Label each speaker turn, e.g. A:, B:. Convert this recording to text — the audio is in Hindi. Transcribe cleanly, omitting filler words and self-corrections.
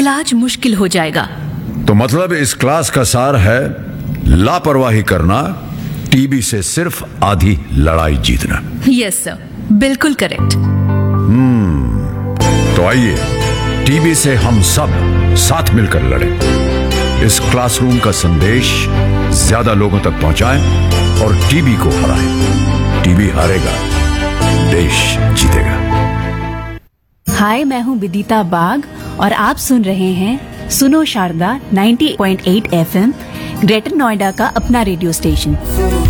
A: इलाज मुश्किल हो जाएगा।
B: तो मतलब इस क्लास का सार है लापरवाही करना, टीबी से सिर्फ आधी लड़ाई जीतना।
A: यस सर, बिल्कुल करेक्ट।
B: तो आइए टीबी से हम सब साथ मिलकर लड़ें। इस क्लासरूम का संदेश ज्यादा लोगों तक पहुंचाएं और टीबी को हराएं। टीबी हारेगा, देश जीतेगा।
C: हाय, मैं हूँ विदिता बाग और आप सुन रहे हैं सुनो शारदा 90.8 FM, ग्रेटर नोएडा का अपना रेडियो स्टेशन।